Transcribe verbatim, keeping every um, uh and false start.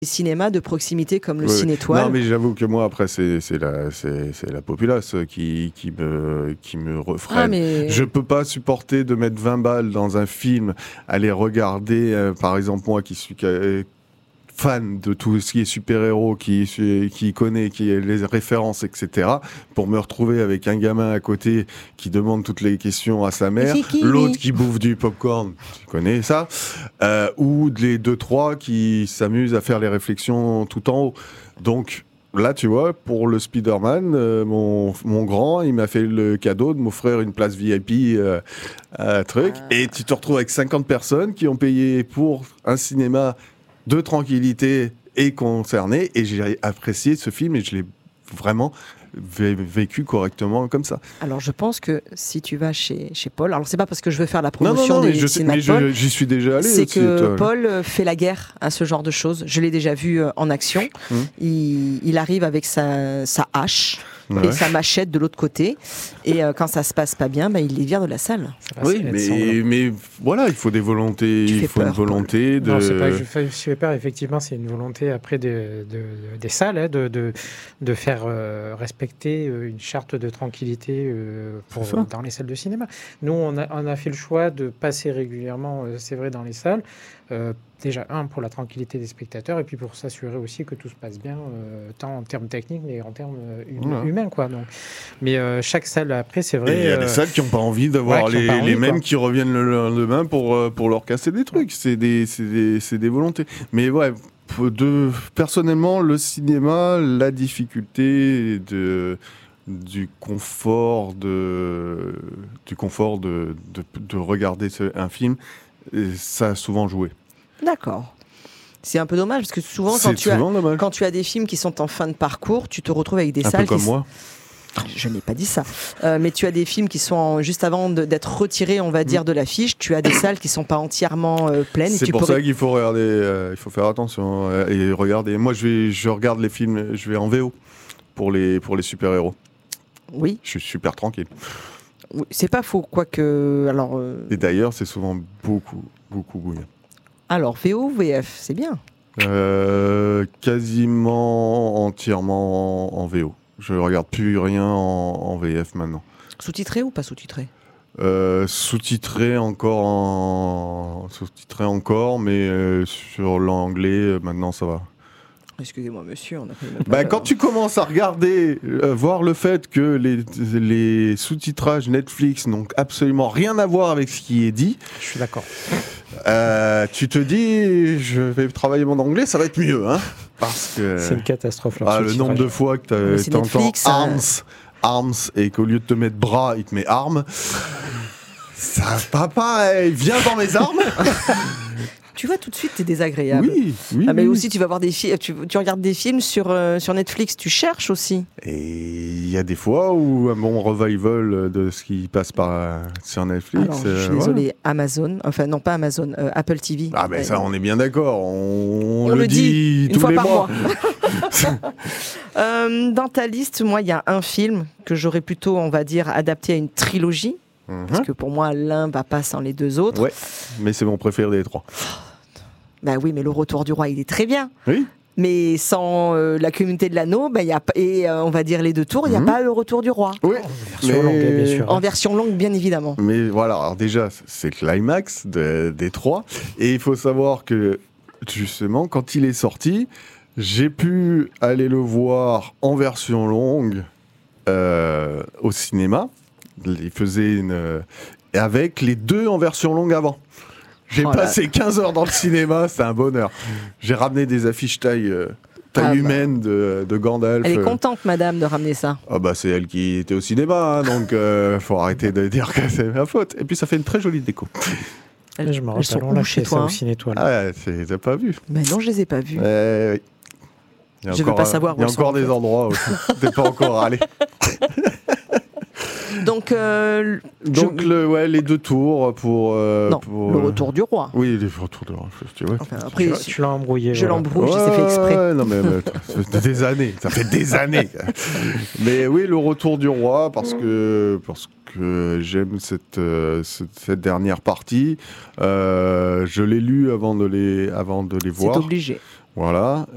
cinémas de proximité comme le Ouais. Ciné-Étoile. Non, mais j'avoue que moi, après, c'est, c'est, la, c'est, c'est la populace qui, qui me, qui me refraine. Ah, mais... Je peux pas supporter de mettre vingt balles dans un film, aller regarder, euh, par exemple, moi qui suis euh, fan de tout ce qui est super-héros, qui, qui connaît, qui a les références, et cetera, pour me retrouver avec un gamin à côté qui demande toutes les questions à sa mère, l'autre qui bouffe du popcorn, tu connais ça, euh, ou les deux, trois qui s'amusent à faire les réflexions tout en haut. Donc, là, tu vois, pour le Spider-Man, euh, mon, mon grand, il m'a fait le cadeau de m'offrir une place V I P euh, à truc, ah. Et tu te retrouves avec cinquante personnes qui ont payé pour un cinéma de tranquillité et concerné, et j'ai apprécié ce film et je l'ai vraiment vé- vécu correctement comme ça. Alors je pense que si tu vas chez, chez Paul, alors c'est pas parce que je veux faire la promotion non, non, non, des mais je sais, cinémas mais de Paul, je, j'y suis déjà allé. c'est aussi, que toi. Paul fait la guerre à ce genre de choses. Je l'ai déjà vu en action. Mmh. Il, il arrive avec sa, sa hache. Ouais. Et sa machette de l'autre côté, et euh, quand ça se passe pas bien, bah, il les vire de la salle. Oui, mais, mais voilà, il faut des volontés, tu il faut peur, une volonté de. Non, c'est pas que je fais, je fais peur. Effectivement, c'est une volonté après de, de, de, des salles hein, de, de, de faire euh, respecter une charte de tranquillité euh, pour, dans les salles de cinéma. Nous, on a, on a fait le choix de passer régulièrement, euh, c'est vrai, dans les salles. Euh, déjà, un, pour la tranquillité des spectateurs, et puis pour s'assurer aussi que tout se passe bien, euh, tant en termes techniques, mais en termes euh, hum, ouais. humains, quoi. Donc, mais euh, chaque salle, après, c'est vrai... Il y a euh, des salles qui n'ont pas envie d'avoir ouais, les, envie, les mêmes quoi. Qui reviennent le lendemain pour, pour leur casser des trucs. C'est des, c'est des, c'est des volontés. Mais ouais, de, personnellement, le cinéma, la difficulté de... du confort de du confort de, de, de regarder ce, un film, ça a souvent joué. D'accord. C'est un peu dommage parce que souvent, quand tu, souvent as, quand tu as des films qui sont en fin de parcours, tu te retrouves avec des un salles peu comme qui moi. Je n'ai pas dit ça. Euh, mais tu as des films qui sont en, juste avant de, d'être retirés, on va dire, de l'affiche. Tu as des salles qui sont pas entièrement euh, pleines. C'est et tu pour pourrais... ça qu'il faut regarder, euh, il faut faire attention euh, et regarder. Moi, je vais, je regarde les films, je vais en V O pour les pour les super héros. Oui. Je suis super tranquille. Oui, c'est pas faux, quoique. Alors. Euh... Et d'ailleurs, c'est souvent beaucoup, beaucoup bouillant. Alors, V O ou V F, c'est bien. Euh, quasiment entièrement en, en V O. Je regarde plus rien en, en V F maintenant. Sous-titré ou pas sous-titré ? euh, Sous-titré encore, en... sous-titré encore, mais euh, sur l'anglais, euh, maintenant ça va. Excusez-moi, monsieur, on a fait bah, pas... Quand tu commences à regarder, euh, voir le fait que les, les sous-titrages Netflix n'ont absolument rien à voir avec ce qui est dit. Je suis d'accord. Euh, tu te dis, je vais travailler mon anglais, ça va être mieux, hein, parce que c'est une catastrophe. Ah, le nombre de fois que tu entends arms, arms, et qu'au lieu de te mettre bras, il te met armes. Ça va pas, viens dans mes armes. Tu vois, tout de suite, t'es désagréable. Oui, oui. Ah, mais oui. aussi, tu vas voir des films, tu, tu regardes des films sur, euh, sur Netflix, tu cherches aussi. Et il y a des fois où un bon revival de ce qui passe par, sur Netflix. Alors, je suis euh, désolée, ouais. Amazon, enfin non pas Amazon, euh, Apple T V. Ah, ben ça, on est bien d'accord. On, on le, le dit, dit tous une fois les par mois. mois. euh, dans ta liste, moi, il y a un film que j'aurais plutôt, on va dire, adapté à une trilogie. Mmh. Parce que pour moi, l'un va pas sans les deux autres. Ouais, mais c'est mon préféré des trois. Ben oui, mais le Retour du Roi, il est très bien. Oui. Mais sans euh, la communauté de l'anneau, ben, y a, et euh, on va dire les deux tours, il n'y a mmh. pas le Retour du Roi. Oui, en version, mais... longue, bien sûr, en version longue, bien évidemment. Mais voilà, alors déjà, c'est le climax de, des trois. Et il faut savoir que, justement, quand il est sorti, j'ai pu aller le voir en version longue euh, au cinéma. Il faisait une... avec les deux en version longue avant. J'ai oh passé quinze heures dans le cinéma, c'est un bonheur. J'ai ramené des affiches taille, euh, taille ah humaine bah. de, de Gandalf. Elle est contente, madame, de ramener ça. Ah bah c'est elle qui était au cinéma, hein, donc euh, faut arrêter de dire que c'est ma faute. Et puis ça fait une très jolie déco. Elle, je me rappelle, on l'a chez toi, ça hein. au Ciné-Étoile. Ah, tu t'as pas vu? Mais non, je les ai pas vus. Euh, oui. Je veux pas savoir où il y a encore des endroits où t'es pas encore allé. Donc, euh, Donc je... le, ouais, les deux tours pour, euh, non, pour le Retour du Roi. Oui, le Retour du Roi. Tu vois. Enfin, après, tu, tu l'as embrouillé. Je voilà. l'embrouille, ouais, je l'ai fait exprès. Ouais, non mais, mais ça fait des années, ça fait des années. Mais oui, le Retour du Roi parce que parce que j'aime cette euh, cette, cette dernière partie. Euh, je l'ai lu avant de les avant de les voir. C'est obligé. Voilà.